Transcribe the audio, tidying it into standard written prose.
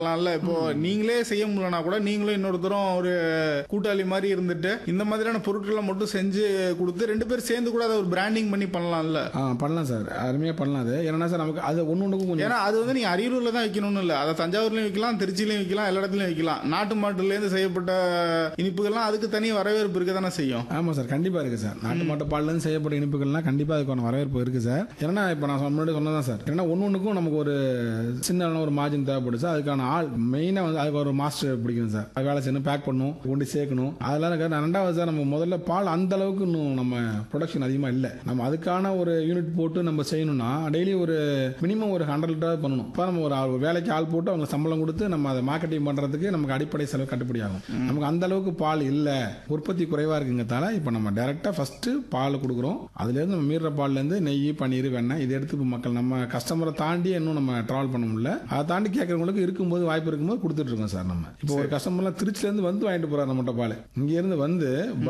இப்போ நீங்களே செய்ய முடியலனா கூட நீங்களும் இன்னொருத்தரும் ஒரு கூட்டாளி மாதிரி இருந்துட்டு இந்த மாதிரியான பொருட்களை மட்டும் செஞ்சு கொடுத்து 2 பேரும் சேர்ந்து கூட அதை ஒரு பிராண்டிங் பண்ணி பண்ணலாம்ல. பண்ணலாம் சார், அருமையா பண்ணலாம். அது ஏன்னா சார் நமக்கு அது ஒன்றுக்கும் கொஞ்சம், ஏன்னா அது வந்து நீங்க அரியலூர்ல தான் வைக்கணும்னு இல்லை, அதை தஞ்சாவூர்லயும் வைக்கலாம், திருச்சியிலையும் வைக்கலாம், எல்லா இடத்துலயும் வைக்கலாம். நாட்டு மாட்டுல இருந்து செய்யப்பட்ட இனிப்புகள்லாம் அதுக்கு தனி வரவேற்பு இருக்க தானே செய்யும். ஆமா சார், கண்டிப்பா இருக்கு சார். நாட்டு மாட்டு பால்ல இருந்து செய்யப்பட்ட இனிப்புகள்லாம் கண்டிப்பா அதுக்கான வரவேற்பு இருக்கு சார். ஏன்னா இப்ப நான் முன்னாடி சொன்னதான் சார், ஏன்னா ஒன்றுக்கும் நமக்கு ஒரு சின்ன ஒரு மார்ஜின் தேவைப்படுது சார். அதுக்கான ஆள் மெயினா வந்து அதுக்கு ஒரு மாஸ்டர் பிடிக்கணும் சார். அது வேலை செய்யணும், பேக் பண்ணணும், கொண்டு சேர்க்கணும். அதெல்லாம் ரெண்டாவது சார், நம்ம முதல்ல பால் அந்த அளவுக்கு இன்னும் நம்ம ப்ரொடக்ஷன் அதிகமா இல்லை. நம்ம அதுக்கான ஒரு யூனிட் போட்டு நம்ம செய்யணும்னா டெய்லி ஒரு மினிமம் ஒரு 100 லிட்டர் பண்ணணும். இப்போ நம்ம ஒரு வேலைக்கு ஆள் போட்டு அவங்க சம்பளம் கொடுத்து நம்ம அதை மார்க்கெட்டிங் பண்றதுக்கு நமக்கு அடிப்படை செலவு கட்டுப்படி ஆகும். நமக்கு அந்த அளவுக்கு பால் இல்லை, உற்பத்தி குறைவா இருக்குங்கிறதால இப்போ நம்ம டைரக்டா ஃபர்ஸ்ட் பால் கொடுக்குறோம். அதுல இருந்து நம்ம மீற பால்ல இருந்து நெய், பன்னீர், வெண்ணெய் இதை எடுத்து மக்கள் நம்ம கஸ்டமரை தாண்டி இன்னும் நம்ம டிராவல் பண்ண முடியல. அதை தாண்டி கேட்கறவங்களுக்கு இருக்கும்போது வாய்ப்பு இருக்கும்போது கொடுத்துட்டு இருக்கோம் சார். நம்ம இப்போ ஒரு கஸ்டமர்லாம் திருச்சில இருந்து வந்து வாங்கிட்டு போறாரு நம்மகிட்ட பால். இங்க இருந்து வந்து